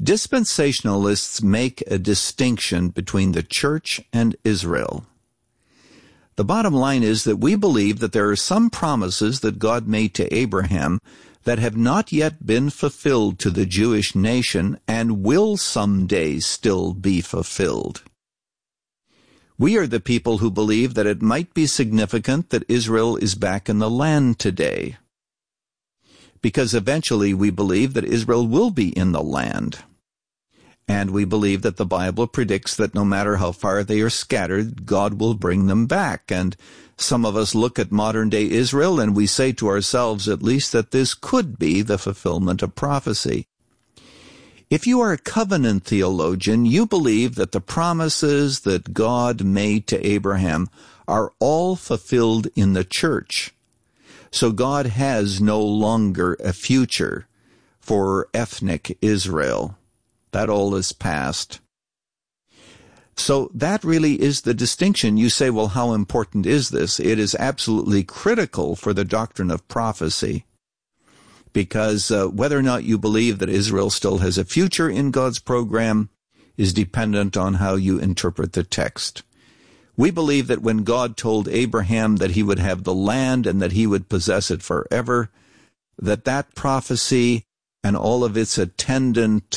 Dispensationalists make a distinction between the church and Israel. The bottom line is that we believe that there are some promises that God made to Abraham that have not yet been fulfilled to the Jewish nation and will someday still be fulfilled. We are the people who believe that it might be significant that Israel is back in the land today, because eventually we believe that Israel will be in the land. And we believe that the Bible predicts that no matter how far they are scattered, God will bring them back. And some of us look at modern-day Israel and we say to ourselves at least that this could be the fulfillment of prophecy. If you are a covenant theologian, you believe that the promises that God made to Abraham are all fulfilled in the church. So God has no longer a future for ethnic Israel. That all is past. So that really is the distinction. You say, well, how important is this? It is absolutely critical for the doctrine of prophecy, because whether or not you believe that Israel still has a future in God's program is dependent on how you interpret the text. We believe that when God told Abraham that he would have the land and that he would possess it forever, that prophecy and all of its attendant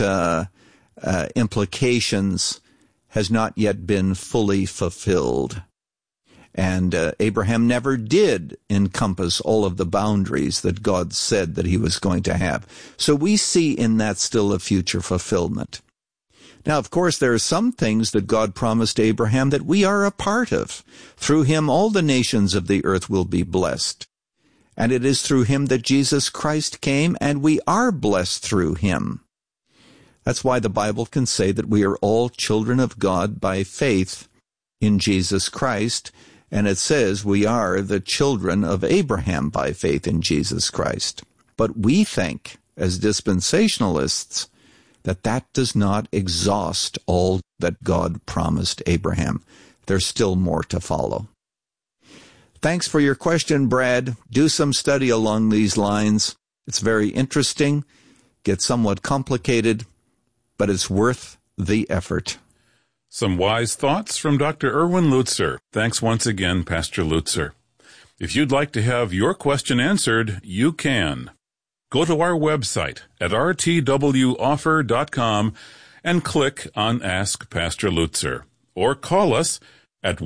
implications has not yet been fully fulfilled. And Abraham never did encompass all of the boundaries that God said that he was going to have. So we see in that still a future fulfillment. Now, of course, there are some things that God promised Abraham that we are a part of. Through him, all the nations of the earth will be blessed. And it is through him that Jesus Christ came, and we are blessed through him. That's why the Bible can say that we are all children of God by faith in Jesus Christ, and it says we are the children of Abraham by faith in Jesus Christ. But we think, as dispensationalists, that does not exhaust all that God promised Abraham. There's still more to follow. Thanks for your question, Brad. Do some study along these lines. It's very interesting, gets somewhat complicated, but it's worth the effort. Some wise thoughts from Dr. Erwin Lutzer. Thanks once again, Pastor Lutzer. If you'd like to have your question answered, you can. Go to our website at rtwoffer.com and click on Ask Pastor Lutzer, or call us at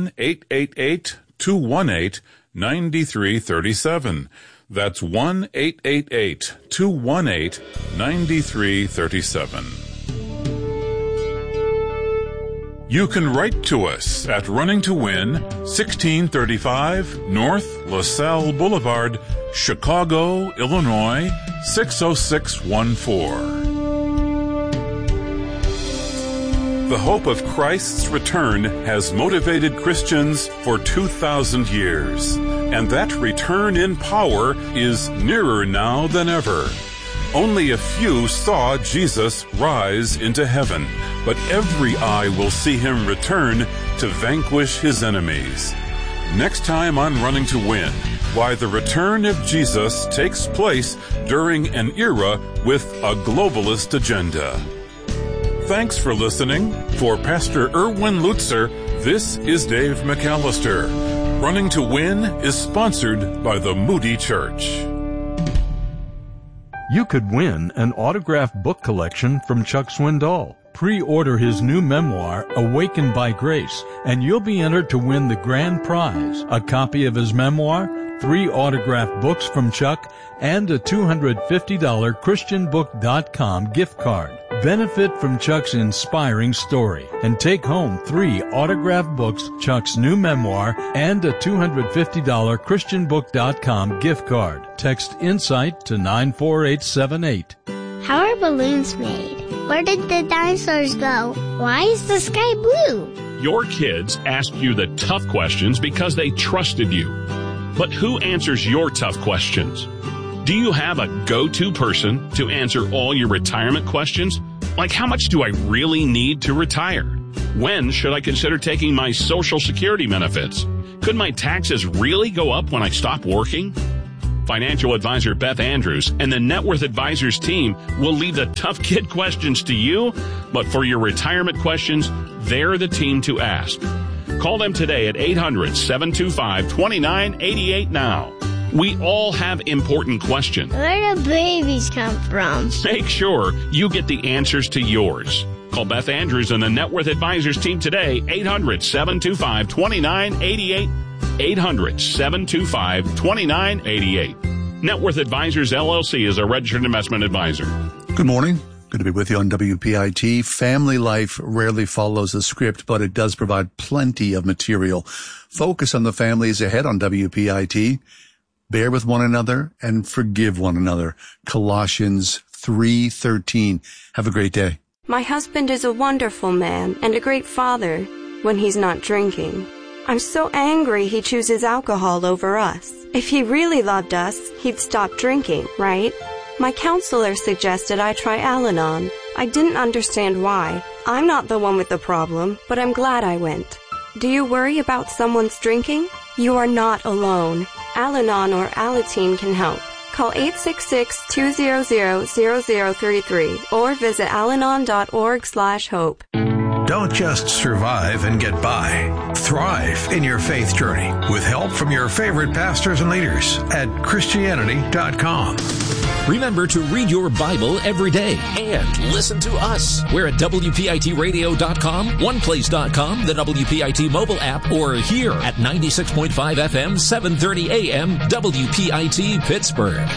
1-888-218-9337. That's 1-888-218-9337. You can write to us at Running to Win, 1635 North LaSalle Boulevard, Chicago, Illinois, 60614. The hope of Christ's return has motivated Christians for 2,000 years, and that return in power is nearer now than ever. Only a few saw Jesus rise into heaven, but every eye will see him return to vanquish his enemies. Next time on Running to Win, why the return of Jesus takes place during an era with a globalist agenda. Thanks for listening. For Pastor Erwin Lutzer, this is Dave McAllister. Running to Win is sponsored by the Moody Church. You could win an autographed book collection from Chuck Swindoll. Pre-order his new memoir, Awakened by Grace, and you'll be entered to win the grand prize, a copy of his memoir, 3 autographed books from Chuck, and a $250 ChristianBook.com gift card. Benefit from Chuck's inspiring story and take home 3 autographed books, Chuck's new memoir, and a $250 ChristianBook.com gift card. Text INSIGHT to 94878. How are balloons made? Where did the dinosaurs go? Why is the sky blue? Your kids ask you the tough questions because they trusted you. But who answers your tough questions? Do you have a go-to person to answer all your retirement questions? Like, how much do I really need to retire? When should I consider taking my Social Security benefits? Could my taxes really go up when I stop working? Financial advisor Beth Andrews and the Net Worth Advisors team will leave the tough kid questions to you, but for your retirement questions, they're the team to ask. Call them today at 800-725-2988 now. We all have important questions. Where do babies come from? Make sure you get the answers to yours. Call Beth Andrews and the Net Worth Advisors team today, 800-725-2988. 800-725-2988. Net Worth Advisors, LLC is a registered investment advisor. Good morning. Good to be with you on WPIT. Family life rarely follows a script, but it does provide plenty of material. Focus on the Family is ahead on WPIT. Bear with one another and forgive one another. Colossians 3:13. Have a great day. My husband is a wonderful man and a great father when he's not drinking. I'm so angry he chooses alcohol over us. If he really loved us, he'd stop drinking, right? My counselor suggested I try Al-Anon. I didn't understand why. I'm not the one with the problem, but I'm glad I went. Do you worry about someone's drinking? You are not alone. Al-Anon or Alateen can help. Call 866-200-0033 or visit alanon.org/hope. Don't just survive and get by. Thrive in your faith journey with help from your favorite pastors and leaders at Christianity.com. Remember to read your Bible every day and listen to us. We're at WPITradio.com, OnePlace.com, the WPIT mobile app, or here at 96.5 FM, 730 AM, WPIT Pittsburgh.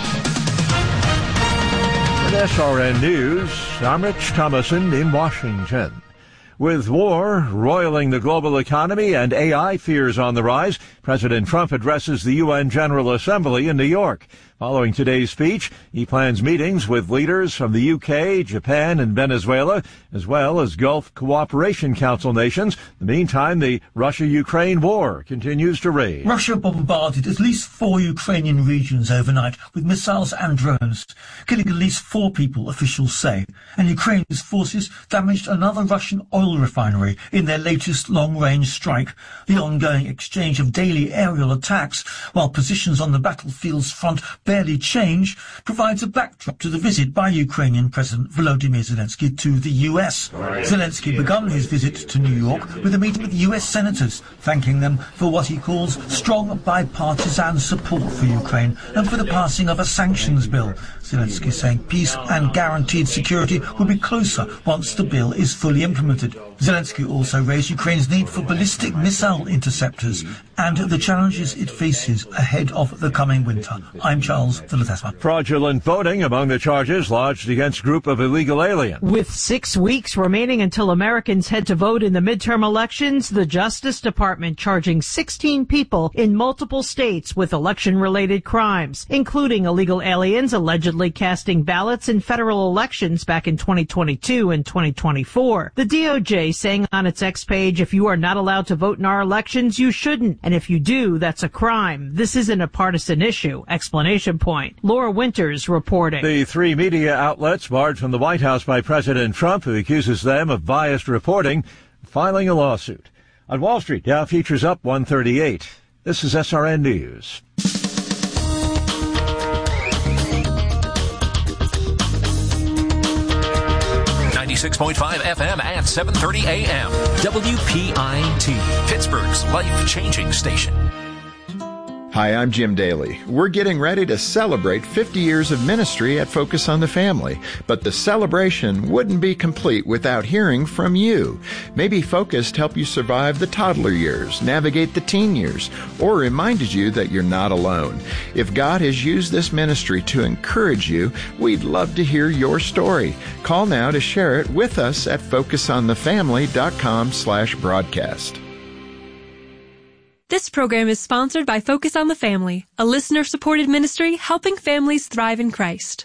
With SRN News, I'm Rich Thomason in Washington. With war roiling the global economy and AI fears on the rise, President Trump addresses the UN General Assembly in New York. Following today's speech, he plans meetings with leaders from the UK, Japan, and Venezuela, as well as Gulf Cooperation Council nations. In the meantime, the Russia-Ukraine war continues to rage. Russia bombarded at least 4 Ukrainian regions overnight with missiles and drones, killing at least 4 people, officials say. And Ukraine's forces damaged another Russian oil refinery in their latest long-range strike. The ongoing exchange of daily aerial attacks, while positions on the battlefield's front barely change, provides a backdrop to the visit by Ukrainian President Volodymyr Zelensky to the US. Zelensky began his visit to New York with a meeting with US senators, thanking them for what he calls strong bipartisan support for Ukraine and for the passing of a sanctions bill. Zelensky saying peace and guaranteed security will be closer once the bill is fully implemented. Zelensky also raised Ukraine's need for ballistic missile interceptors and the challenges it faces ahead of the coming winter. I'm Charles de la Tesma. Fraudulent voting among the charges lodged against a group of illegal aliens. With 6 weeks remaining until Americans head to vote in the midterm elections, the Justice Department charging 16 people in multiple states with election-related crimes, including illegal aliens allegedly casting ballots in federal elections back in 2022 and 2024. The DOJ saying on its X page, if you are not allowed to vote in our elections, you shouldn't. And if you do, that's a crime. This isn't a partisan issue. Explanation point. Laura Winters reporting. The 3 media outlets barred from the White House by President Trump, who accuses them of biased reporting, filing a lawsuit. On Wall Street, Dow futures up 138. This is SRN News. .5 FM at 7:30 AM. WPIT, Pittsburgh's life-changing station. Hi, I'm Jim Daly. We're getting ready to celebrate 50 years of ministry at Focus on the Family, but the celebration wouldn't be complete without hearing from you. Maybe Focus helped you survive the toddler years, navigate the teen years, or reminded you that you're not alone. If God has used this ministry to encourage you, we'd love to hear your story. Call now to share it with us at focusonthefamily.com/broadcast. This program is sponsored by Focus on the Family, a listener-supported ministry helping families thrive in Christ.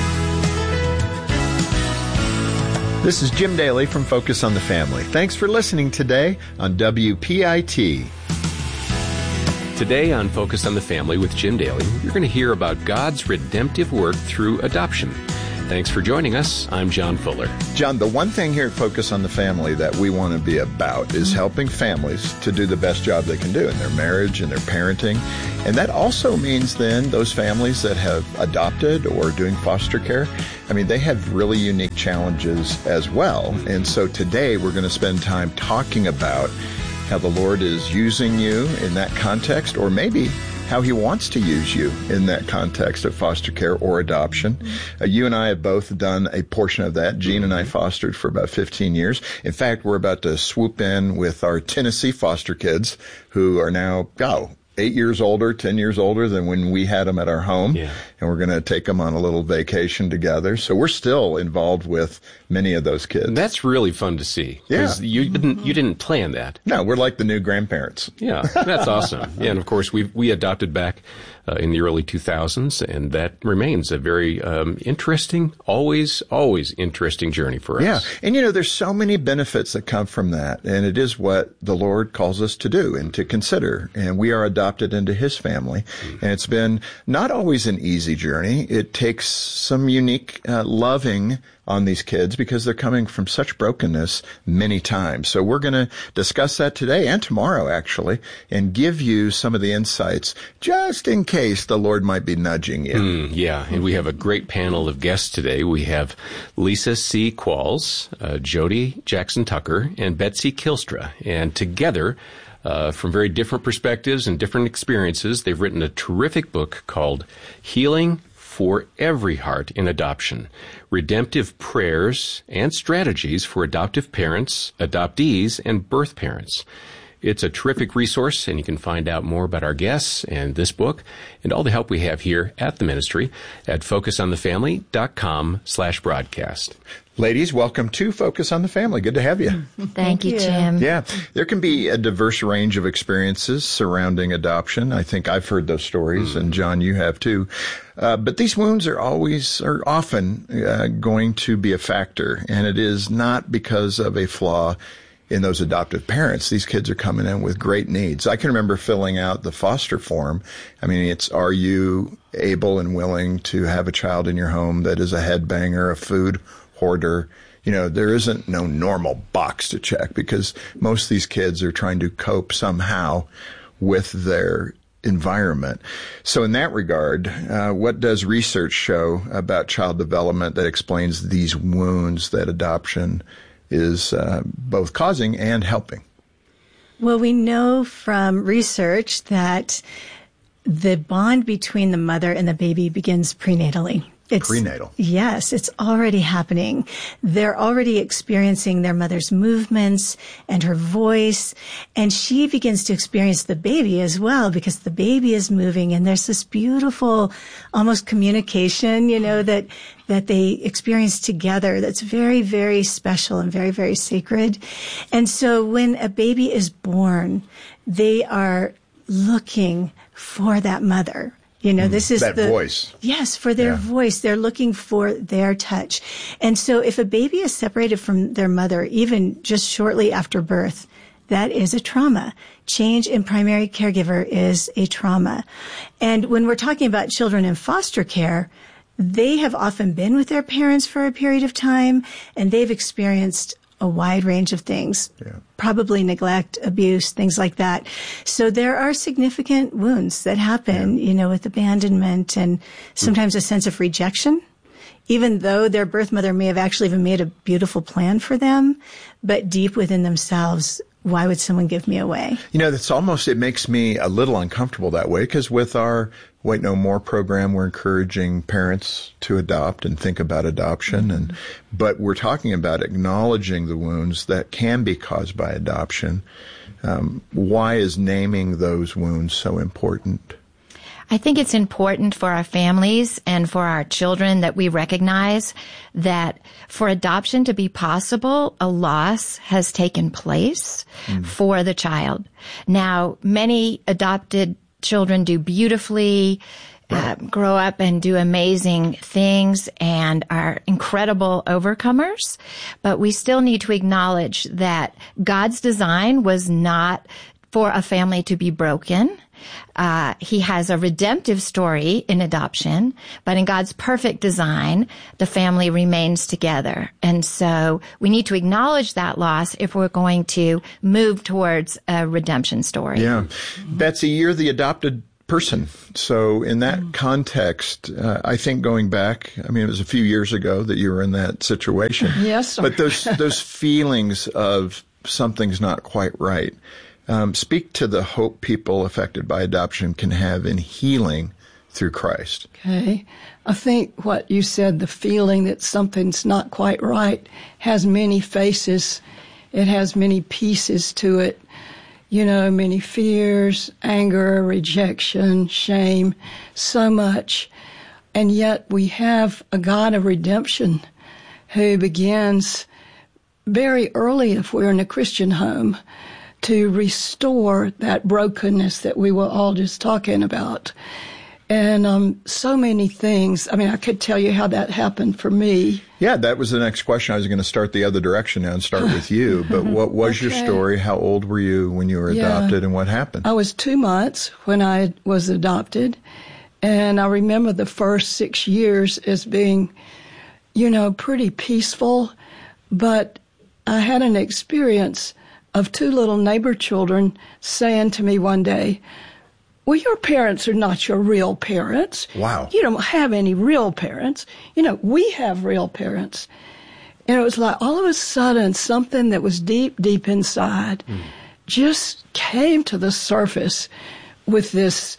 This is Jim Daly from Focus on the Family. Thanks for listening today on WPIT. Today on Focus on the Family with Jim Daly, you're going to hear about God's redemptive work through adoption. Thanks for joining us. I'm John Fuller. John, the one thing here at Focus on the Family that we want to be about is helping families to do the best job they can do in their marriage and their parenting. And that also means then those families that have adopted or doing foster care, I mean, they have really unique challenges as well. And so today we're going to spend time talking about how the Lord is using you in that context, or maybe how he wants to use you in that context of foster care or adoption. You and I have both done a portion of that. Jean and I fostered for about 15 years. In fact, we're about to swoop in with our Tennessee foster kids who are now, 8 years older, 10 years older than when we had them at our home. Yeah. And we're going to take them on a little vacation together. So we're still involved with many of those kids. That's really fun to see. Yeah. You didn't plan that. No, we're like the new grandparents. Yeah, that's awesome. Yeah, and of course we adopted back in the early 2000s, and that remains a very interesting, always interesting journey for us. Yeah, and there's so many benefits that come from that, and it is what the Lord calls us to do and to consider. And we are adopted into his family, and it's been not always an easy journey. It takes some unique loving on these kids because they're coming from such brokenness many times. So we're going to discuss that today and tomorrow, actually, and give you some of the insights just in case the Lord might be nudging you. Yeah, and we have a great panel of guests today. We have Lisa C. Qualls, Jody Jackson Tucker, and Betsy Kilstra. And together, from very different perspectives and different experiences, they've written a terrific book called Healing for Every Heart in Adoption, Redemptive Prayers and Strategies for Adoptive Parents, Adoptees, and Birth Parents. It's a terrific resource, and you can find out more about our guests and this book and all the help we have here at the ministry at focusonthefamily.com/broadcast. Ladies, welcome to Focus on the Family. Good to have you. Thank you, Jim. Yeah, there can be a diverse range of experiences surrounding adoption. I think I've heard those stories, and John, you have too. But these wounds are often going to be a factor, and it is not because of a flaw in those adoptive parents. These kids are coming in with great needs. I can remember filling out the foster form. I mean, it's, are you able and willing to have a child in your home that is a headbanger, a food hoarder? There isn't no normal box to check because most of these kids are trying to cope somehow with their environment. So in that regard, what does research show about child development that explains these wounds that adoption is both causing and helping? Well, we know from research that the bond between the mother and the baby begins prenatally. It's prenatal. Yes, it's already happening. They're already experiencing their mother's movements and her voice, and she begins to experience the baby as well because the baby is moving, and there's this beautiful, almost communication, that they experience together that's very, very special and very, very sacred. And so when a baby is born, they are looking for that mother. This is that voice. Yes, for their voice. They're looking for their touch. And so if a baby is separated from their mother, even just shortly after birth, that is a trauma. Change in primary caregiver is a trauma. And when we're talking about children in foster care, they have often been with their parents for a period of time, and they've experienced a wide range of things, probably neglect, abuse, things like that. So there are significant wounds that happen, with abandonment and sometimes a sense of rejection, even though their birth mother may have actually even made a beautiful plan for them, but deep within themselves, why would someone give me away? It makes me a little uncomfortable that way because with our Wait No More program, we're encouraging parents to adopt and think about adoption. But we're talking about acknowledging the wounds that can be caused by adoption. Why is naming those wounds so important? I think it's important for our families and for our children that we recognize that for adoption to be possible, a loss has taken place for the child. Now, many adopted children do beautifully, grow up and do amazing things and are incredible overcomers. But we still need to acknowledge that God's design was not for a family to be broken. He has a redemptive story in adoption, but in God's perfect design, the family remains together. And so we need to acknowledge that loss if we're going to move towards a redemption story. Yeah. Betsy, you're the adopted person. So in that context, I think going back, I mean, it was a few years ago that you were in that situation. Yes, sir. But those feelings of something's not quite right. Speak to the hope people affected by adoption can have in healing through Christ. Okay. I think what you said, the feeling that something's not quite right, has many faces. It has many pieces to it. You know, many fears, anger, rejection, shame, so much. And yet we have a God of redemption who begins very early, if we're in a Christian home, to restore that brokenness that we were all just talking about. And so many things. I mean, I could tell you how that happened for me. Yeah, that was the next question. I was going to start the other direction now and start with you. But what was your story? How old were you when you were adopted, and what happened? I was 2 months when I was adopted. And I remember the first 6 years as being, you know, pretty peaceful. But I had an experience of 2 little neighbor children saying to me one day, well, your parents are not your real parents. Wow. You don't have any real parents. You know, we have real parents. And it was like all of a sudden something that was deep, deep inside just came to the surface with this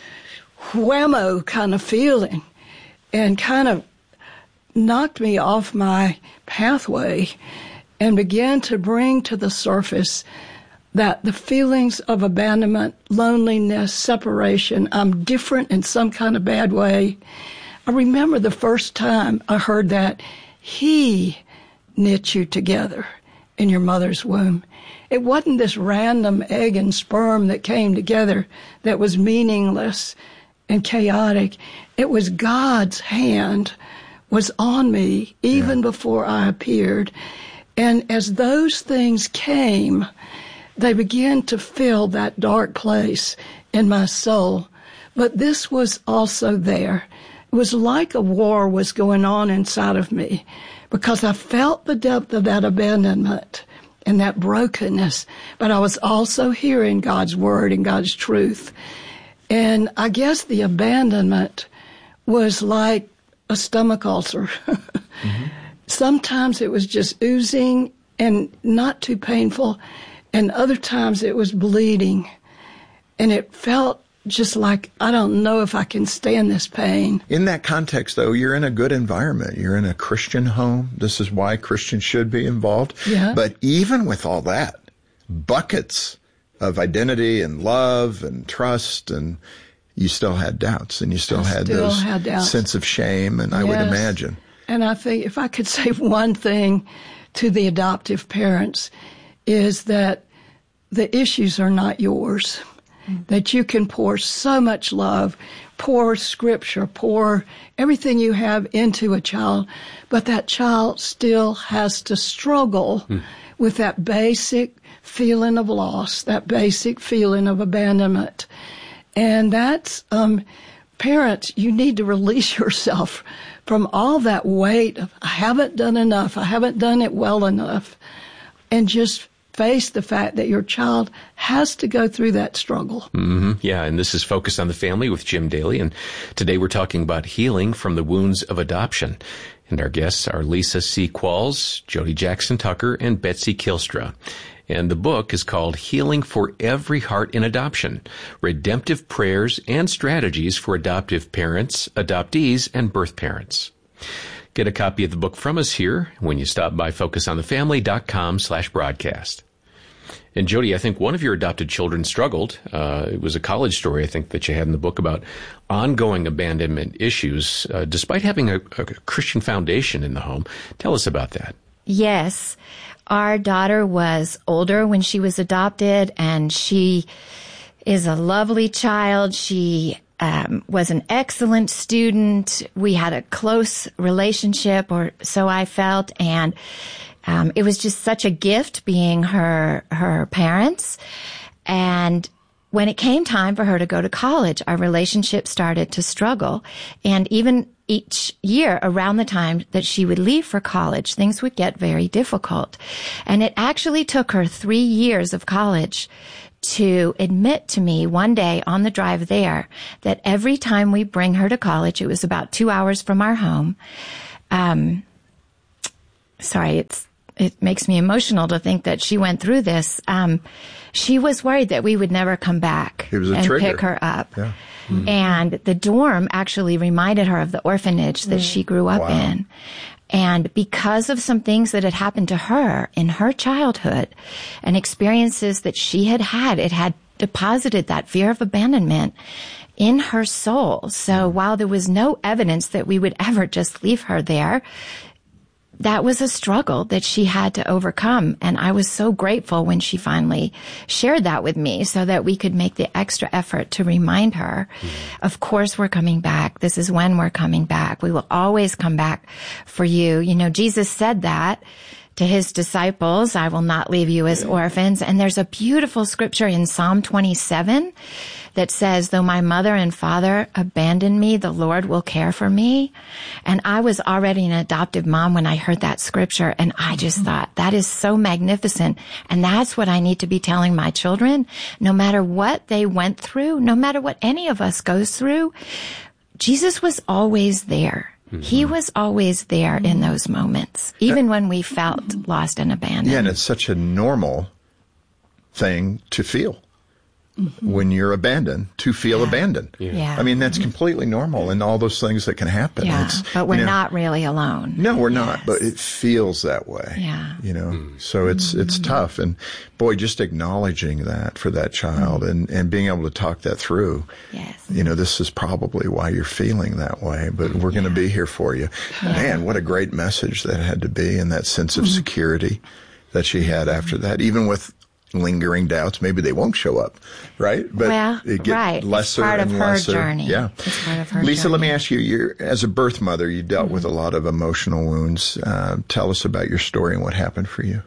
whammo kind of feeling and kind of knocked me off my pathway and began to bring to the surface that the feelings of abandonment, loneliness, separation, I'm different in some kind of bad way. I remember the first time I heard that He knit you together in your mother's womb. It wasn't this random egg and sperm that came together that was meaningless and chaotic. It was God's hand was on me even before I appeared. And as those things came, they began to fill that dark place in my soul. But this was also there. It was like a war was going on inside of me because I felt the depth of that abandonment and that brokenness. But I was also hearing God's word and God's truth. And I guess the abandonment was like a stomach ulcer. Sometimes it was just oozing and not too painful. And other times it was bleeding. And it felt just like, I don't know if I can stand this pain. In that context, though, you're in a good environment. You're in a Christian home. This is why Christians should be involved. Yeah. But even with all that, buckets of identity and love and trust, and you still had doubts, and you still had those sense of shame, and I would imagine. And I think if I could say one thing to the adoptive parents is that the issues are not yours, that you can pour so much love, pour scripture, pour everything you have into a child, but that child still has to struggle with that basic feeling of loss, that basic feeling of abandonment. And that's, parents, you need to release yourself from all that weight of, I haven't done enough, I haven't done it well enough, and just face the fact that your child has to go through that struggle. Yeah, and this is Focus on the Family with Jim Daly, and today we're talking about healing from the wounds of adoption. And our guests are Lisa C. Qualls, Jody Jackson Tucker, and Betsy Kilstra. And the book is called Healing for Every Heart in Adoption, Redemptive Prayers and Strategies for Adoptive Parents, Adoptees, and Birth Parents. Get a copy of the book from us here when you stop by focusonthefamily.com/broadcast. And Jody, I think one of your adopted children struggled. It was a college story, I think, that you had in the book about ongoing abandonment issues, despite having a Christian foundation in the home. Tell us about that. Yes. Our daughter was older when she was adopted, and she is a lovely child. She was an excellent student. We had a close relationship, or so I felt, and it was just such a gift being her parents. And when it came time for her to go to college, our relationship started to struggle. And even each year around the time that she would leave for college, things would get very difficult. And it actually took her 3 years of college to admit to me one day on the drive there that every time we bring her to college, it was about 2 hours from our home. It makes me emotional to think that she went through this. She was worried that we would never come back and trigger. pick her up. Yeah. Mm-hmm. And the dorm actually reminded her of the orphanage that she grew up in. And because of some things that had happened to her in her childhood and experiences that she had had, it had deposited that fear of abandonment in her soul. So while there was no evidence that we would ever just leave her there, that was a struggle that she had to overcome. And I was so grateful when she finally shared that with me so that we could make the extra effort to remind her, of course, we're coming back. This is when we're coming back. We will always come back for you. You know, Jesus said that to his disciples, I will not leave you as orphans. And there's a beautiful scripture in Psalm 27 that says, though my mother and father abandon me, the Lord will care for me. And I was already an adoptive mom when I heard that scripture. And I just thought that is so magnificent. And that's what I need to be telling my children. No matter what they went through, no matter what any of us goes through, Jesus was always there. Mm-hmm. He was always there in those moments, even when we felt lost and abandoned. Yeah, and it's such a normal thing to feel. When you're abandoned, to feel abandoned. Yeah. I mean, that's completely normal and all those things that can happen. Yeah, but we're not really alone. No, we're not, but it feels that way. Yeah. You know, so it's tough. And boy, just acknowledging that for that child and being able to talk that through. Yes. You know, this is probably why you're feeling that way, but we're going to be here for you. Yeah. Man, what a great message that had to be, and that sense of security that she had after that, even with lingering doubts. Maybe they won't show up, right? But it gets lesser and lesser. It's part of her journey. Yeah. It's part of her Lisa, journey. let me ask you, as a birth mother, you dealt with a lot of emotional wounds. Tell us about your story and what happened for you.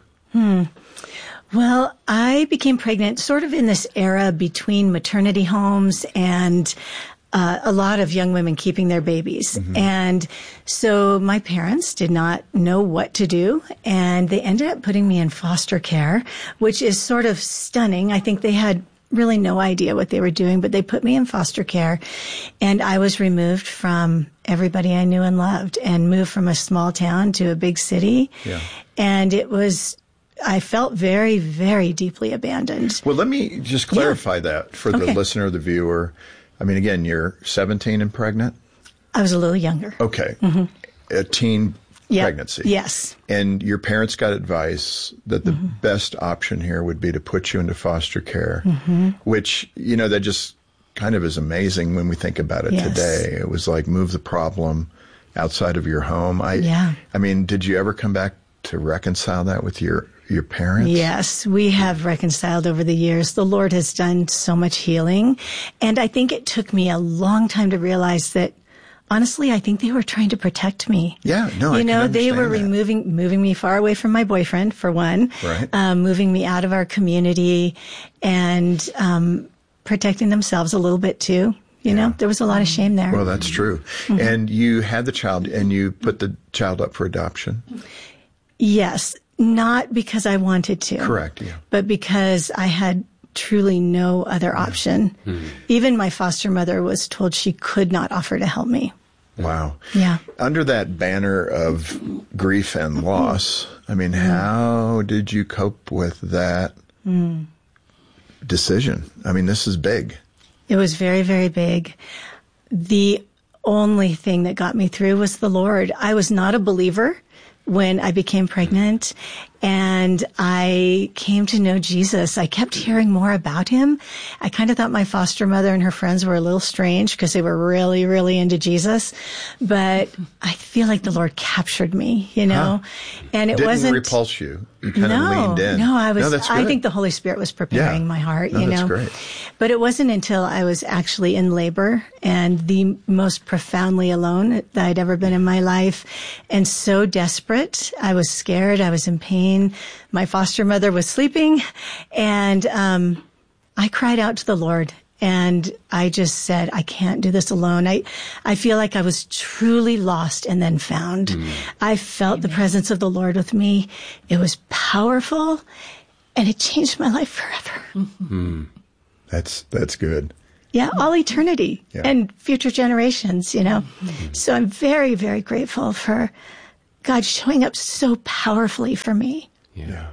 Well, I became pregnant sort of in this era between maternity homes and a lot of young women keeping their babies. Mm-hmm. And so my parents did not know what to do, and they ended up putting me in foster care, which is sort of stunning. I think they had really no idea what they were doing, but they put me in foster care, and I was removed from everybody I knew and loved and moved from a small town to a big city. Yeah. And I felt very, very deeply abandoned. Well, let me just clarify that for the listener, the viewer. I mean, again, you're 17 and pregnant? I was a little younger. Okay. Mm-hmm. A teen pregnancy. Yes. And your parents got advice that the best option here would be to put you into foster care, which, you know, that just kind of is amazing when we think about it today. It was like move the problem outside of your home. I mean, did you ever come back to reconcile that with your parents? Yes, we have reconciled over the years. The Lord has done so much healing. And I think it took me a long time to realize that, honestly, I think they were trying to protect me. Yeah, no, you know, they were moving me far away from my boyfriend, for one, moving me out of our community, and protecting themselves a little bit too. You know, there was a lot of shame there. Well, that's true. Mm-hmm. And you had the child, and you put the child up for adoption? Yes. Not because I wanted to. Correct, yeah. But because I had truly no other option. Mm-hmm. Even my foster mother was told she could not offer to help me. Wow. Yeah. Under that banner of grief and loss, I mean, how did you cope with that decision? I mean, this is big. It was very, very big. The only thing that got me through was the Lord. I was not a believer when I became pregnant, and I came to know Jesus. I kept hearing more about him. I kind of thought my foster mother and her friends were a little strange because they were really, really into Jesus. But I feel like the Lord captured me, you know, and it didn't repulse you. You kind of leaned in. No, I think the Holy Spirit was preparing my heart, you know. That's great. But it wasn't until I was actually in labor and the most profoundly alone that I'd ever been in my life, and so desperate. I was scared. I was in pain. My foster mother was sleeping, and I cried out to the Lord. And I just said, I can't do this alone. I feel like I was truly lost and then found. I felt the presence of the Lord with me. It was powerful, and it changed my life forever. That's good. Yeah, all eternity and future generations, you know. So I'm very, very grateful for God showing up so powerfully for me. Yeah.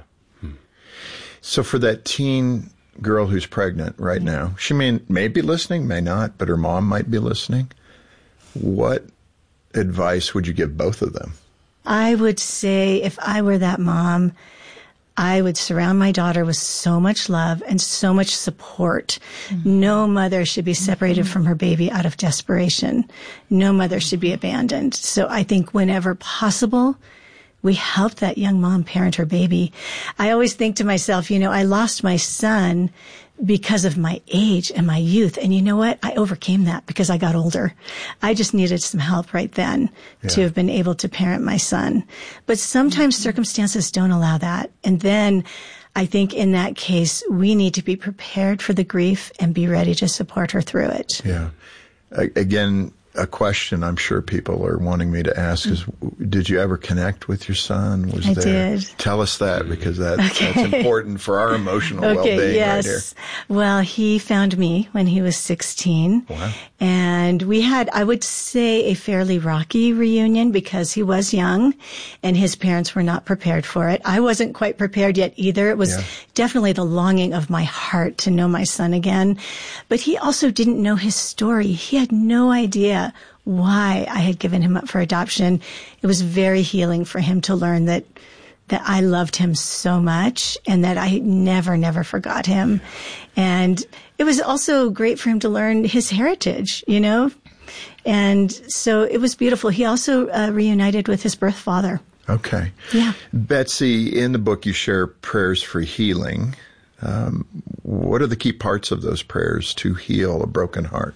So for that teen girl who's pregnant right now, she may be listening, may not, but her mom might be listening. What advice would you give both of them? I would say if I were that mom, I would surround my daughter with so much love and so much support. No mother should be separated from her baby out of desperation. No mother should be abandoned. So I think whenever possible, we help that young mom parent her baby. I always think to myself, you know, I lost my son because of my age and my youth. And you know what? I overcame that because I got older. I just needed some help right then to have been able to parent my son. But sometimes circumstances don't allow that. And then I think in that case, we need to be prepared for the grief and be ready to support her through it. Yeah. Again, a question I'm sure people are wanting me to ask is, did you ever connect with your son? I did. Tell us that, because that's important for our emotional well-being right here. Well, he found me when he was 16. Wow. And we had, I would say, a fairly rocky reunion because he was young and his parents were not prepared for it. I wasn't quite prepared yet either. It was definitely the longing of my heart to know my son again. But he also didn't know his story. He had no idea why I had given him up for adoption. It was very healing for him to learn that I loved him so much and that I never forgot him. And it was also great for him to learn his heritage, you know? And so it was beautiful. He also reunited with his birth father. Okay. Yeah. Betsy, in the book you share prayers for healing. What are the key parts of those prayers to heal a broken heart?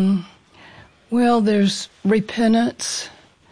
Well, there's repentance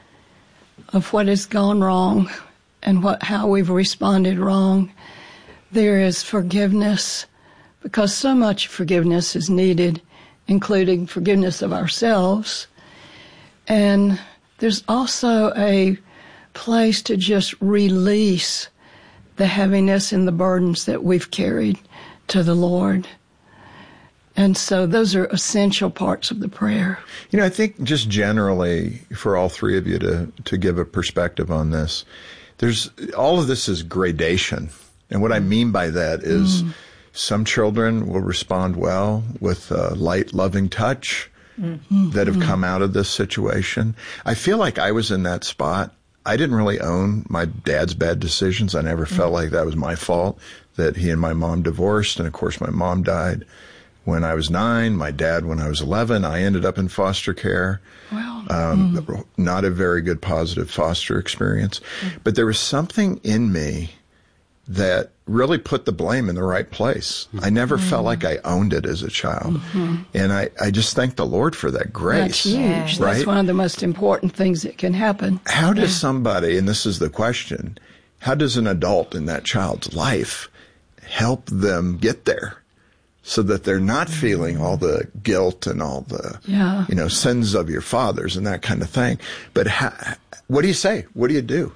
of what has gone wrong and how we've responded wrong. There is forgiveness, because so much forgiveness is needed, including forgiveness of ourselves. And there's also a place to just release the heaviness and the burdens that we've carried to the Lord. And so those are essential parts of the prayer. You know, I think just generally for all three of you to give a perspective on this, all of this is gradation. And what I mean by that is some children will respond well with a light, loving touch that have come out of this situation. I feel like I was in that spot. I didn't really own my dad's bad decisions. I never felt like that was my fault, that he and my mom divorced. And of course, my mom died when I was 9, my dad when I was 11. I ended up in foster care. Wow. Not a very good positive foster experience. But there was something in me that really put the blame in the right place. I never felt like I owned it as a child. And I just thank the Lord for that grace. That's huge. Right? That's one of the most important things that can happen. How does somebody, and this is the question, how does an adult in that child's life help them get there so that they're not feeling all the guilt and all the sins of your fathers and that kind of thing? But what do you say? What do you do?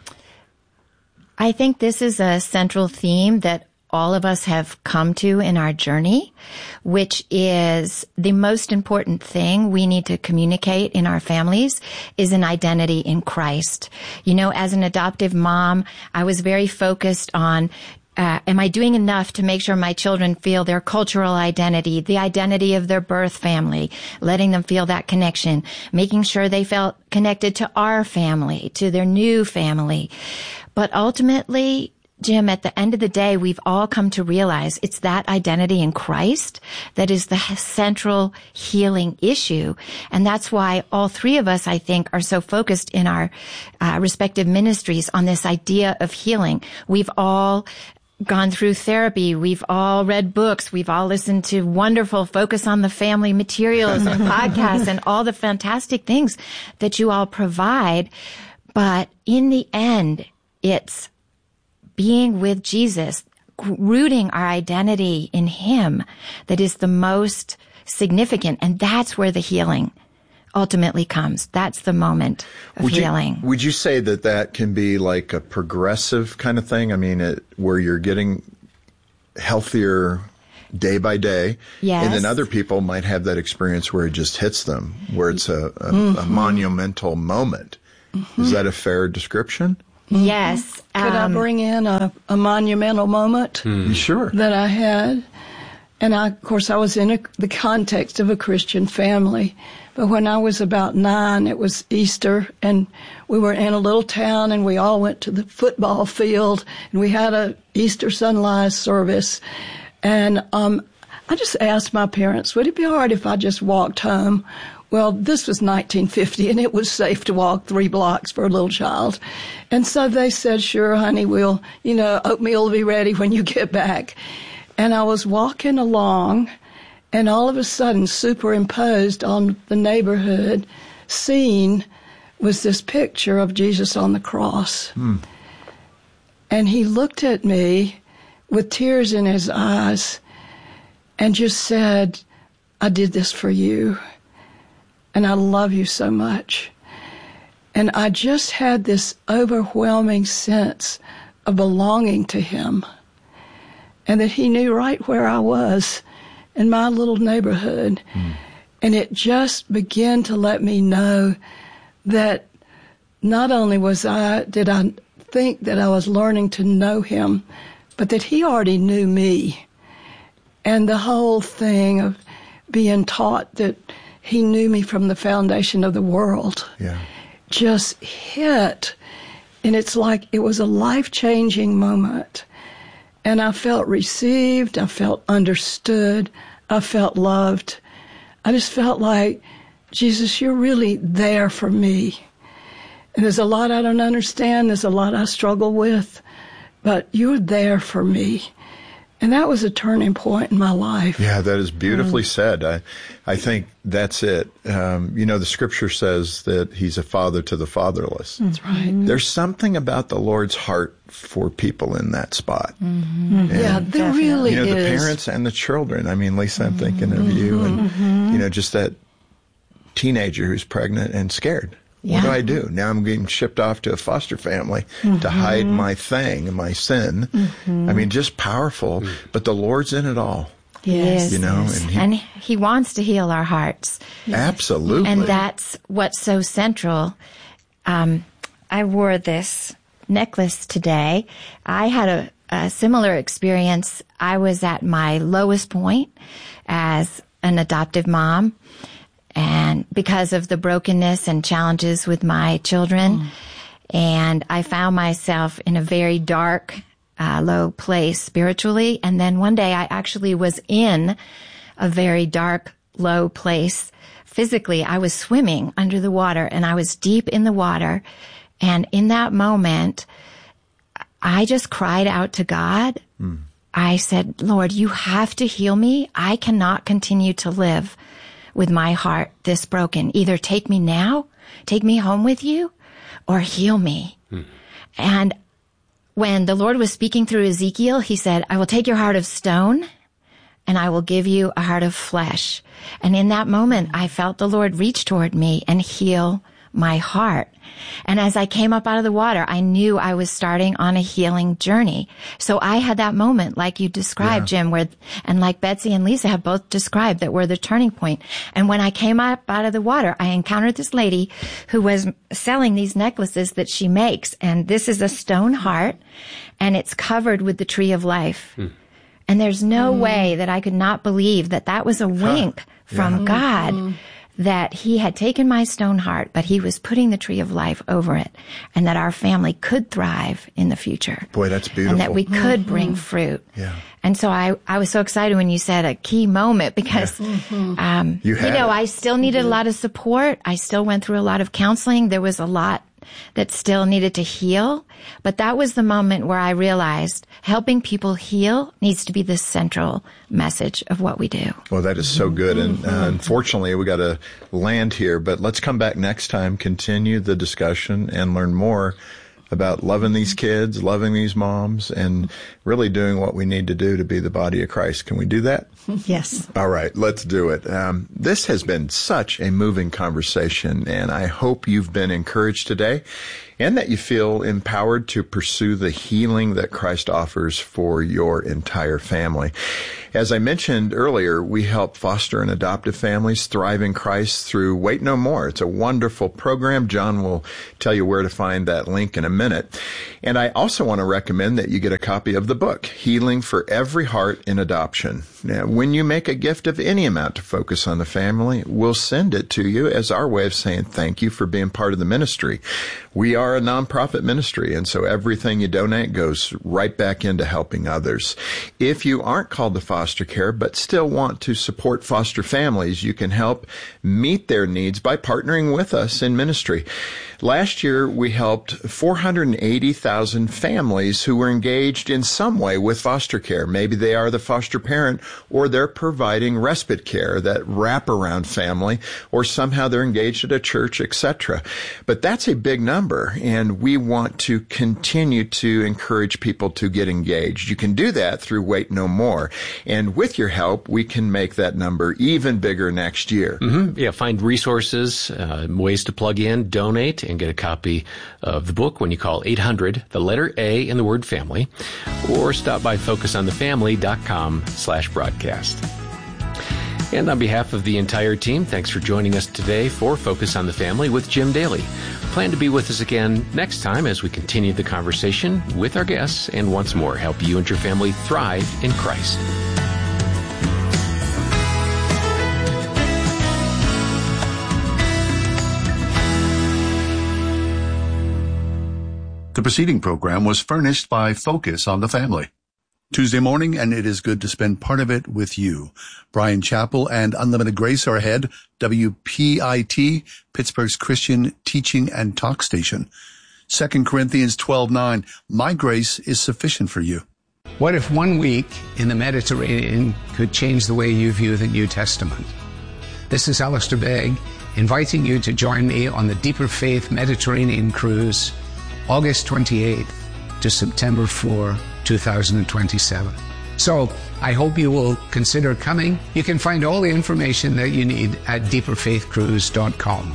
I think this is a central theme that all of us have come to in our journey, which is the most important thing we need to communicate in our families is an identity in Christ. You know, as an adoptive mom, I was very focused on am I doing enough to make sure my children feel their cultural identity, the identity of their birth family, letting them feel that connection, making sure they felt connected to our family, to their new family. But ultimately, Jim, at the end of the day, we've all come to realize it's that identity in Christ that is the central healing issue. And that's why all three of us, I think, are so focused in our respective ministries on this idea of healing. We've all gone through therapy. We've all read books. We've all listened to wonderful Focus on the Family materials and podcasts and all the fantastic things that you all provide. But in the end, it's being with Jesus, rooting our identity in Him that is the most significant. And that's where the healing ultimately comes. That's the moment of healing. Would you say that can be like a progressive kind of thing? I mean, where you're getting healthier day by day. Yes. And then other people might have that experience where it just hits them, where it's a monumental moment. Mm-hmm. Is that a fair description? Yes. Could I bring in a monumental moment? Sure. That I had? And of course, I was in the context of a Christian family. But when I was about 9, it was Easter, and we were in a little town, and we all went to the football field, and we had a Easter sunrise service. And I just asked my parents, would it be all right if I just walked home? Well, this was 1950, and it was safe to walk 3 blocks for a little child. And so they said, sure, honey, oatmeal will be ready when you get back. And I was walking along, and all of a sudden, superimposed on the neighborhood scene was this picture of Jesus on the cross. And he looked at me with tears in his eyes and just said, I did this for you, and I love you so much. And I just had this overwhelming sense of belonging to him, and that he knew right where I was in my little neighborhood. And it just began to let me know that not only did I think that I was learning to know him, but that he already knew me. And the whole thing of being taught that he knew me from the foundation of the world just hit. And it's like it was a life-changing moment. And I felt received, I felt understood, I felt loved. I just felt like, Jesus, you're really there for me. And there's a lot I don't understand, there's a lot I struggle with, but you're there for me. And that was a turning point in my life. Yeah, that is beautifully said. I think that's it. The scripture says that he's a father to the fatherless. That's right. There's something about the Lord's heart for people in that spot. Yeah, there really is. The parents and the children. I mean, Lisa, I'm thinking of you and, just that teenager who's pregnant and scared. Yeah. What do? Now I'm getting shipped off to a foster family to hide my thing and my sin. I mean, just powerful, but the Lord's in it all. Yes. And he wants to heal our hearts. Absolutely. And that's what's so central. I wore this necklace today. I had a similar experience. I was at my lowest point as an adoptive mom, and because of the brokenness and challenges with my children. And I found myself in a very dark, low place spiritually. And then one day I actually was in a very dark, low place physically. I was swimming under the water, and I was deep in the water. And in that moment, I just cried out to God. I said, Lord, you have to heal me. I cannot continue to live with my heart this broken. Either take me now, take me home with you, or heal me. And when the Lord was speaking through Ezekiel, he said, I will take your heart of stone and I will give you a heart of flesh. And in that moment, I felt the Lord reach toward me and heal my heart. And as I came up out of the water, I knew I was starting on a healing journey. So I had that moment like you described, Jim, and like Betsy and Lisa have both described, that were the turning point. And when I came up out of the water, I encountered this lady who was selling these necklaces that she makes. And this is a stone heart, and it's covered with the tree of life. And there's no way that I could not believe that that was a wink from God, that he had taken my stone heart, but he was putting the tree of life over it, and that our family could thrive in the future. Boy, that's beautiful. And that we could bring fruit. Yeah. And so I was so excited when you said a key moment, because, I still needed a lot of support. I still went through a lot of counseling. There was a lot that still needed to heal. But that was the moment where I realized helping people heal needs to be the central message of what we do. Well, that is so good. And unfortunately, we got to land here. But let's come back next time, continue the discussion, and learn more about loving these kids, loving these moms, and really doing what we need to do to be the body of Christ. Can we do that? Yes. All right, let's do it. This has been such a moving conversation, and I hope you've been encouraged today and that you feel empowered to pursue the healing that Christ offers for your entire family. As I mentioned earlier, we help foster and adoptive families thrive in Christ through Wait No More. It's a wonderful program. John will tell you where to find that link in a minute. And I also want to recommend that you get a copy of the book, Healing for Every Heart in Adoption. Now, when you make a gift of any amount to Focus on the Family, we'll send it to you as our way of saying thank you for being part of the ministry. We are a nonprofit ministry, and so everything you donate goes right back into helping others. If you aren't called to foster care but still want to support foster families, you can help meet their needs by partnering with us in ministry. Last year, we helped 480,000 families who were engaged in some way with foster care. Maybe they are the foster parent, or they're providing respite care, that wraparound family, or somehow they're engaged at a church, etc. But that's a big number, and we want to continue to encourage people to get engaged. You can do that through Wait No More, and with your help, we can make that number even bigger next year. Mm-hmm. Yeah, find resources, ways to plug in, donate, and get a copy of the book when you call 800, the letter A in the word family, or stop by focusonthefamily.com/broadcast. And on behalf of the entire team, thanks for joining us today for Focus on the Family with Jim Daly. Plan to be with us again next time as we continue the conversation with our guests and once more help you and your family thrive in Christ. The preceding program was furnished by Focus on the Family. Tuesday morning, and it is good to spend part of it with you. Bryan Chapell and Unlimited Grace are ahead. WPIT, Pittsburgh's Christian teaching and talk station. 2 Corinthians 12:9, my grace is sufficient for you. What if 1 week in the Mediterranean could change the way you view the New Testament? This is Alistair Begg, inviting you to join me on the Deeper Faith Mediterranean Cruise, August 28th to September 4, 2027. So I hope you will consider coming. You can find all the information that you need at deeperfaithcruise.com.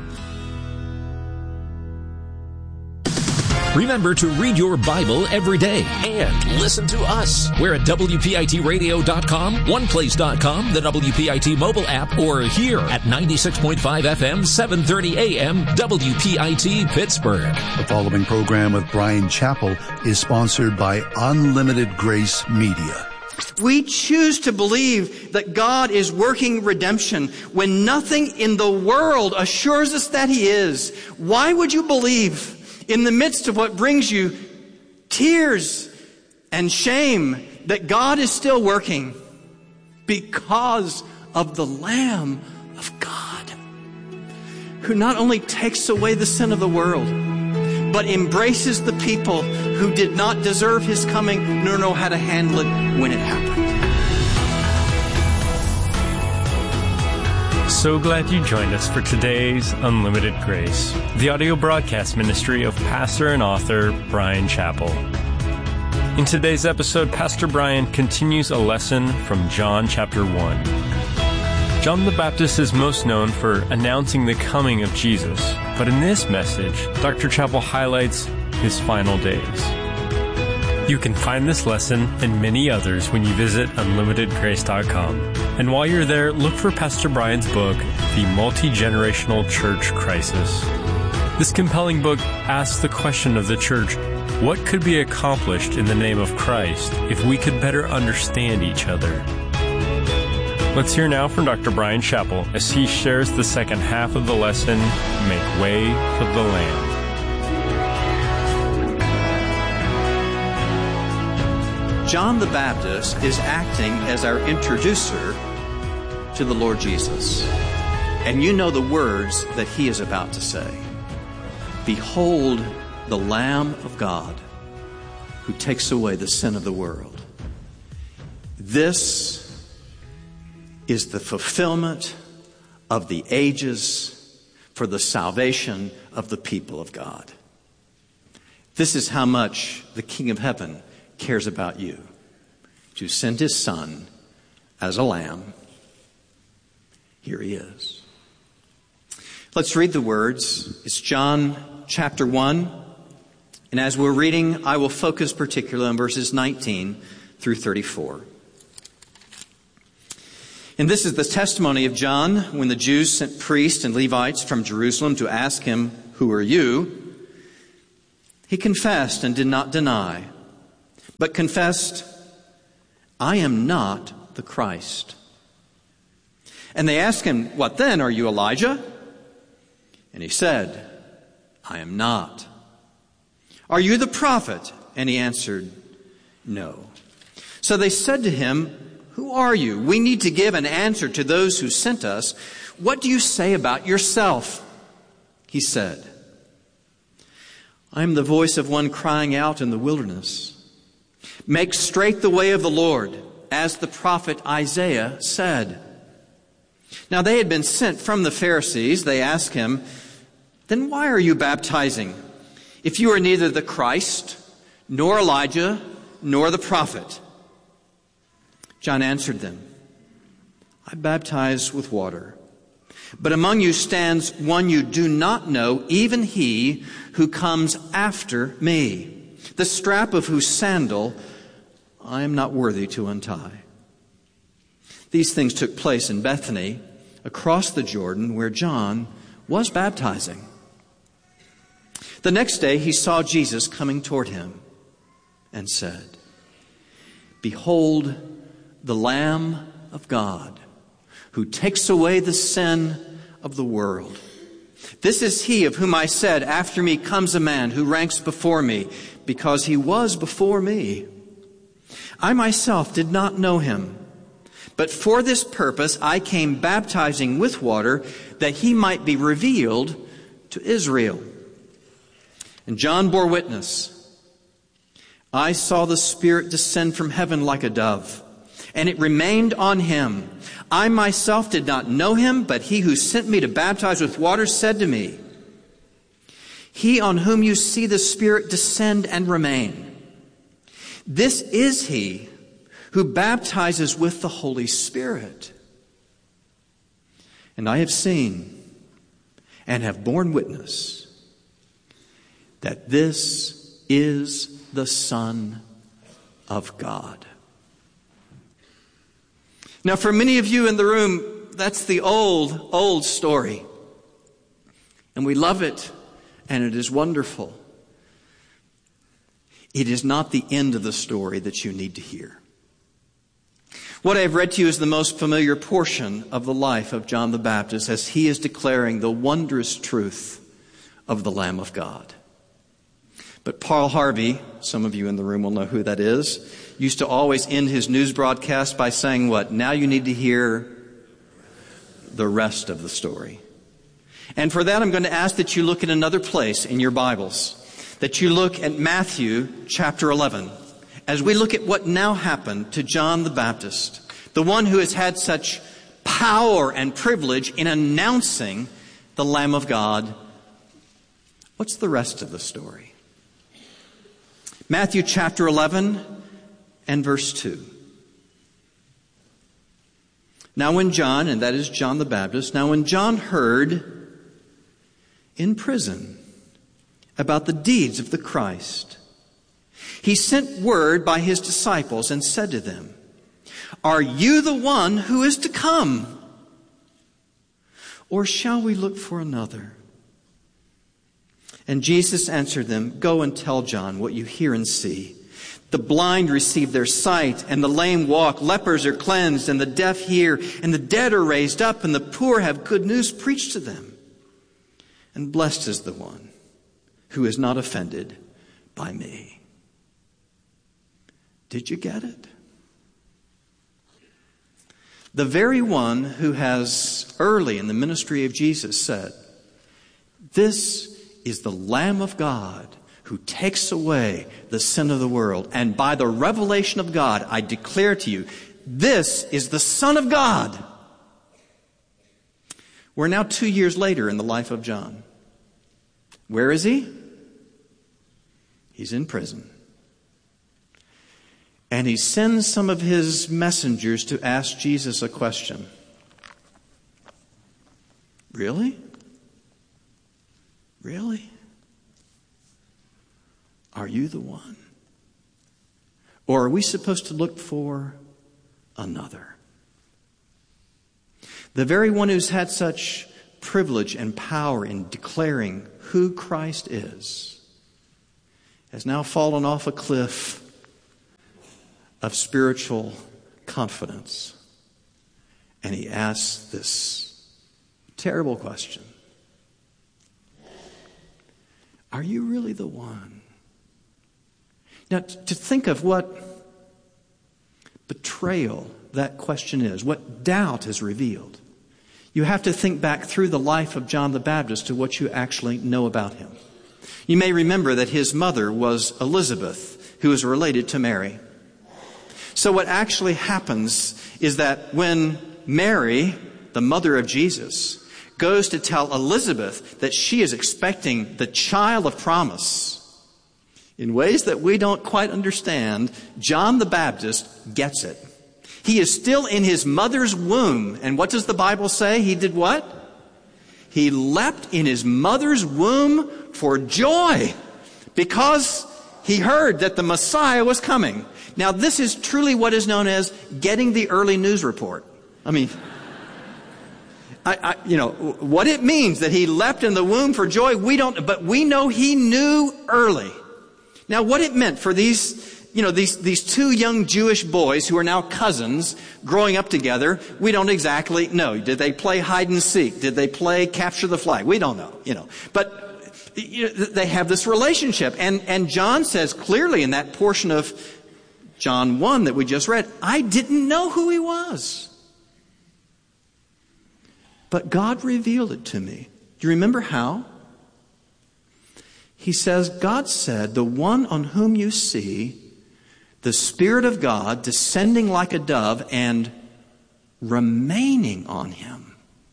Remember to read your Bible every day and listen to us. We're at WPITradio.com, OnePlace.com, the WPIT mobile app, or here at 96.5 FM, 730 AM, WPIT Pittsburgh. The following program with Bryan Chapell is sponsored by Unlimited Grace Media. We choose to believe that God is working redemption when nothing in the world assures us that He is. Why would you believe in the midst of what brings you tears and shame that God is still working? Because of the Lamb of God, who not only takes away the sin of the world, but embraces the people who did not deserve His coming nor know how to handle it when it happened. So glad you joined us for today's Unlimited Grace, the audio broadcast ministry of pastor and author Bryan Chapell. In today's episode, Pastor Bryan continues a lesson from John chapter 1. John the Baptist is most known for announcing the coming of Jesus, but in this message, Dr. Chapell highlights His final days. You can find this lesson and many others when you visit UnlimitedGrace.com. And while you're there, look for Pastor Bryan's book, The Multi-Generational Church Crisis. This compelling book asks the question of the church, what could be accomplished in the name of Christ if we could better understand each other? Let's hear now from Dr. Bryan Chapell as he shares the second half of the lesson, Make Way for the Lamb. John the Baptist is acting as our introducer to the Lord Jesus. And you know the words that he is about to say. Behold the Lamb of God who takes away the sin of the world. This is the fulfillment of the ages for the salvation of the people of God. This is how much the King of Heaven cares about you, to send his Son as a lamb. Here he is. Let's read the words. It's John chapter 1. And as we're reading, I will focus particularly on verses 19 through 34. And this is the testimony of John when the Jews sent priests and Levites from Jerusalem to ask him, "Who are you?" He confessed and did not deny, but confessed, "I am not the Christ." And they asked him, "What then? Are you Elijah?" And he said, "I am not." "Are you the prophet?" And he answered, "No." So they said to him, "Who are you? We need to give an answer to those who sent us. What do you say about yourself?" He said, "I am the voice of one crying out in the wilderness, 'Make straight the way of the Lord,' as the prophet Isaiah said." Now they had been sent from the Pharisees. They asked him, "Then why are you baptizing, if you are neither the Christ, nor Elijah, nor the prophet?" John answered them, "I baptize with water, but among you stands one you do not know, even he who comes after me, the strap of whose sandal I am not worthy to untie." These things took place in Bethany, across the Jordan, where John was baptizing. The next day he saw Jesus coming toward him and said, "Behold, the Lamb of God, who takes away the sin of the world. This is he of whom I said, 'After me comes a man who ranks before me, because he was before me.' I myself did not know him, but for this purpose I came baptizing with water, that he might be revealed to Israel." And John bore witness, "I saw the Spirit descend from heaven like a dove, and it remained on him. I myself did not know him, but he who sent me to baptize with water said to me, 'He on whom you see the Spirit descend and remain, this is he who baptizes with the Holy Spirit.' And I have seen and have borne witness that this is the Son of God." Now, for many of you in the room, that's the old story. And we love it, and it is wonderful. It is not the end of the story that you need to hear. What I have read to you is the most familiar portion of the life of John the Baptist as he is declaring the wondrous truth of the Lamb of God. But Paul Harvey, some of you in the room will know who that is, used to always end his news broadcast by saying what? "Now you need to hear the rest of the story." And for that, I'm going to ask that you look at another place in your Bibles, that you look at Matthew chapter 11, as we look at what now happened to John the Baptist, the one who has had such power and privilege in announcing the Lamb of God. What's the rest of the story? Matthew chapter 11 and verse 2. "Now when John," and that is John the Baptist, "now when John heard in prison about the deeds of the Christ, he sent word by his disciples and said to them, 'Are you the one who is to come? Or shall we look for another?' And Jesus answered them, 'Go and tell John what you hear and see. The blind receive their sight, and the lame walk. Lepers are cleansed, and the deaf hear, and the dead are raised up, and the poor have good news preached to them. And blessed is the one who is not offended by me.'" Did you get it? The very one who has early in the ministry of Jesus said, "This is the Lamb of God who takes away the sin of the world. And by the revelation of God, I declare to you, this is the Son of God." We're now 2 years later in the life of John. Where is he? He's in prison. And he sends some of his messengers to ask Jesus a question. Really? Really? Are you the one? Or are we supposed to look for another? The very one who's had such privilege and power in declaring who Christ is has now fallen off a cliff of spiritual confidence. And he asks this terrible question. Are you really the one? Now, to think of what betrayal that question is, what doubt is revealed, you have to think back through the life of John the Baptist to what you actually know about him. You may remember that his mother was Elizabeth, who is related to Mary. So what actually happens is that when Mary, the mother of Jesus, goes to tell Elizabeth that she is expecting the child of promise, in ways that we don't quite understand, John the Baptist gets it. He is still in his mother's womb. And what does the Bible say? He did what? He leapt in his mother's womb for joy because he heard that the Messiah was coming. Now, this is truly what is known as getting the early news report. I mean, what it means that he leapt in the womb for joy, we don't, but we know he knew early. Now, what it meant for these two young Jewish boys who are now cousins growing up together, we don't exactly know. Did they play hide and seek? Did they play capture the flag? We don't know, But they have this relationship. And John says clearly in that portion of John 1 that we just read, I didn't know who he was. But God revealed it to me. Do you remember how? He says, God said, the one on whom you see the Spirit of God descending like a dove and remaining on him.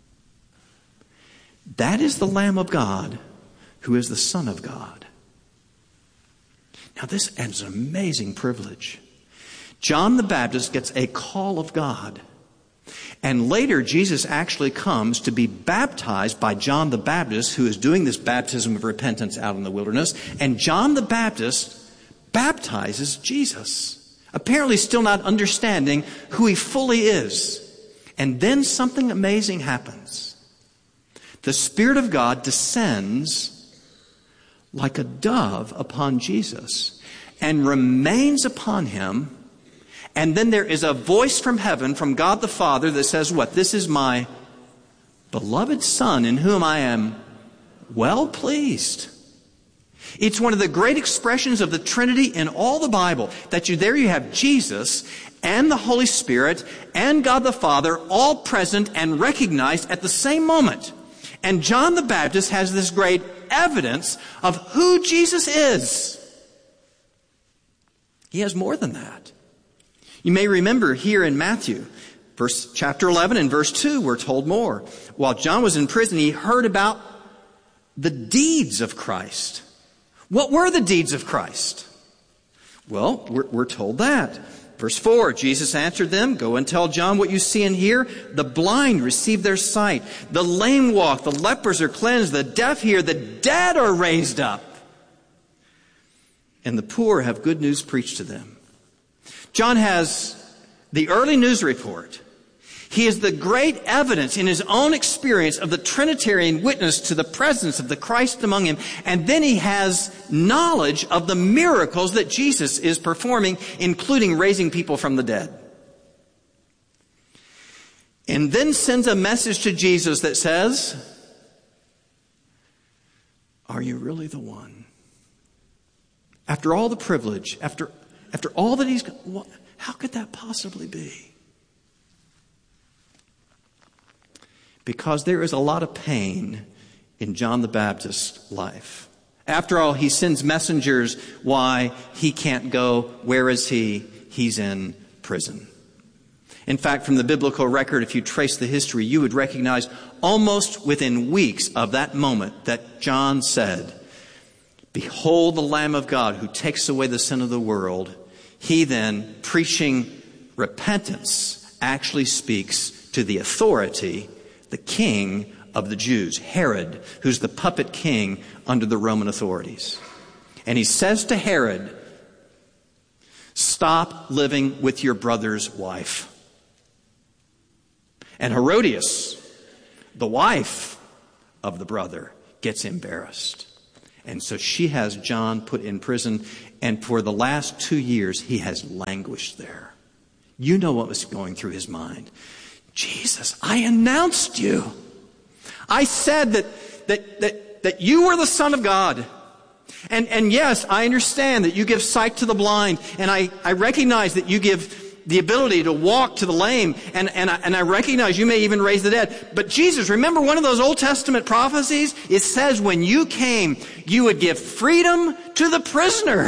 That is the Lamb of God who is the Son of God. Now this is an amazing privilege. John the Baptist gets a call of God. And later, Jesus actually comes to be baptized by John the Baptist, who is doing this baptism of repentance out in the wilderness. And John the Baptist baptizes Jesus, apparently still not understanding who he fully is. And then something amazing happens. The Spirit of God descends like a dove upon Jesus and remains upon him. And then there is a voice from heaven, from God the Father, that says what? This is my beloved Son in whom I am well pleased. It's one of the great expressions of the Trinity in all the Bible, that you have Jesus and the Holy Spirit and God the Father all present and recognized at the same moment. And John the Baptist has this great evidence of who Jesus is. He has more than that. You may remember here in Matthew, chapter 11 and verse 2, we're told more. While John was in prison, he heard about the deeds of Christ. What were the deeds of Christ? Well, we're told that. Verse 4, Jesus answered them, go and tell John what you see and hear. The blind receive their sight. The lame walk. The lepers are cleansed. The deaf hear. The dead are raised up. And the poor have good news preached to them. John has the early news report. He is the great evidence in his own experience of the Trinitarian witness to the presence of the Christ among him. And then he has knowledge of the miracles that Jesus is performing, including raising people from the dead. And then sends a message to Jesus that says, are you really the one? After all the privilege, after all that how could that possibly be? Because there is a lot of pain in John the Baptist's life. After all, he sends messengers. Why? He can't go. Where is he? He's in prison. In fact, from the biblical record, if you trace the history, you would recognize almost within weeks of that moment that John said, Behold the Lamb of God who takes away the sin of the world. He then, preaching repentance, actually speaks to the authority, the king of the Jews, Herod, who's the puppet king under the Roman authorities. And he says to Herod, stop living with your brother's wife. And Herodias, the wife of the brother, gets embarrassed. And so she has John put in prison, and for the last 2 years, he has languished there. You know what was going through his mind. Jesus, I announced you. I said that you were the Son of God. And yes, I understand that you give sight to the blind, and I recognize that you give the ability to walk to the lame, and I recognize you may even raise the dead. But Jesus, remember one of those Old Testament prophecies? It says when you came, you would give freedom to the prisoner.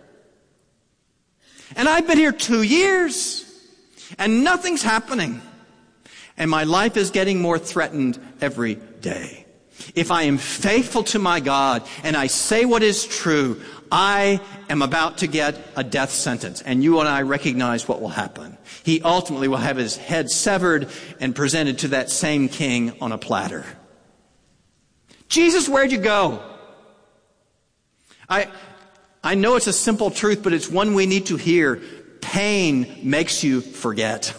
And I've been here 2 years, and nothing's happening. And my life is getting more threatened every day. If I am faithful to my God and I say what is true, I am about to get a death sentence. And you and I recognize what will happen. He ultimately will have his head severed and presented to that same king on a platter. Jesus, where'd you go? I know it's a simple truth, but it's one we need to hear. Pain makes you forget.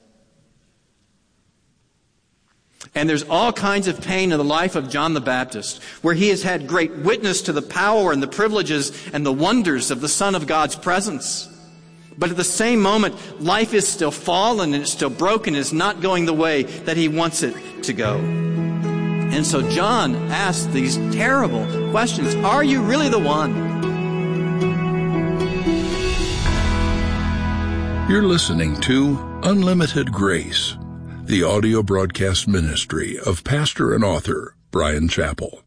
And there's all kinds of pain in the life of John the Baptist, where he has had great witness to the power and the privileges and the wonders of the Son of God's presence. But at the same moment, life is still fallen and it's still broken. It's not going the way that he wants it to go. And so John asks these terrible questions. Are you really the one? You're listening to Unlimited Grace, the audio broadcast ministry of pastor and author Bryan Chapell.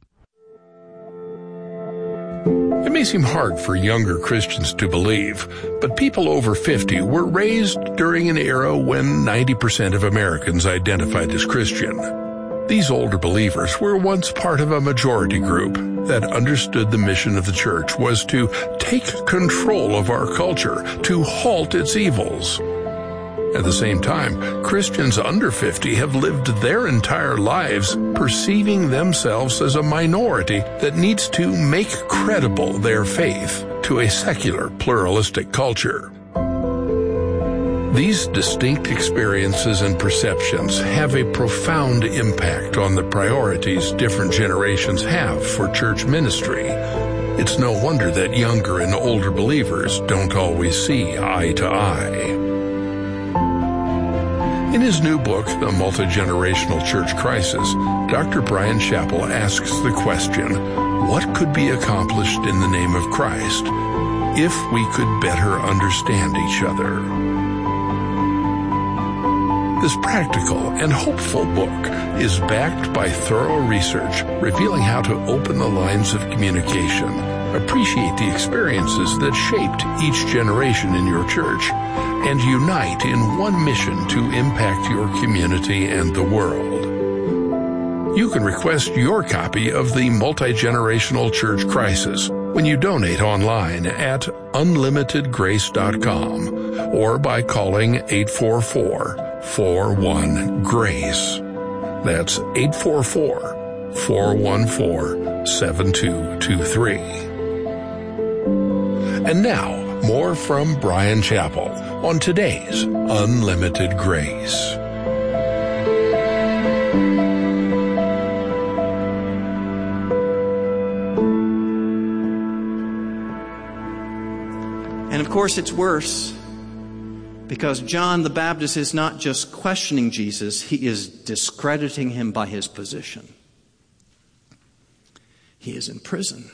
It may seem hard for younger Christians to believe, but people over 50 were raised during an era when 90% of Americans identified as Christian. These older believers were once part of a majority group that understood the mission of the church was to take control of our culture, to halt its evils. At the same time, Christians under 50 have lived their entire lives perceiving themselves as a minority that needs to make credible their faith to a secular, pluralistic culture. These distinct experiences and perceptions have a profound impact on the priorities different generations have for church ministry. It's no wonder that younger and older believers don't always see eye to eye. In his new book, The Multi-Generational Church Crisis, Dr. Bryan Chapell asks the question, what could be accomplished in the name of Christ if we could better understand each other? This practical and hopeful book is backed by thorough research revealing how to open the lines of communication, appreciate the experiences that shaped each generation in your church, and unite in one mission to impact your community and the world. You can request your copy of The Multi-Generational Church Crisis when you donate online at unlimitedgrace.com or by calling 844-41-GRACE. That's 844-414-7223. And now, more from Bryan Chapell on today's Unlimited Grace. And of course it's worse, because John the Baptist is not just questioning Jesus, he is discrediting him by his position. He is in prison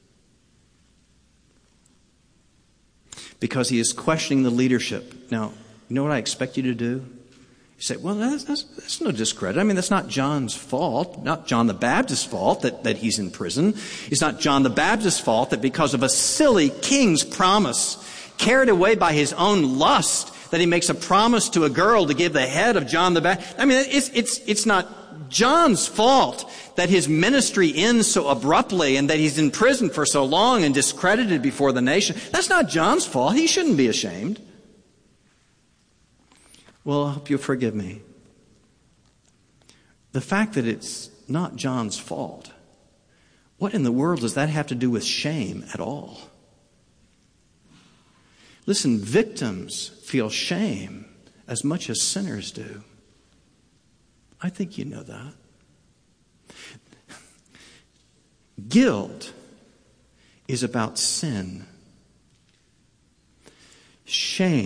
because he is questioning the leadership. Now, you know what I expect you to do? You say, well, that's no discredit. I mean, that's not John's fault, not John the Baptist's fault that he's in prison. It's not John the Baptist's fault that because of a silly king's promise, carried away by his own lust, that he makes a promise to a girl to give the head of John the Baptist. I mean, it's not John's fault that his ministry ends so abruptly and that he's in prison for so long and discredited before the nation. That's not John's fault. He shouldn't be ashamed. Well, I hope you'll forgive me. The fact that it's not John's fault, what in the world does that have to do with shame at all? Listen, victims feel shame as much as sinners do. I think you know that. Guilt is about sin. Shame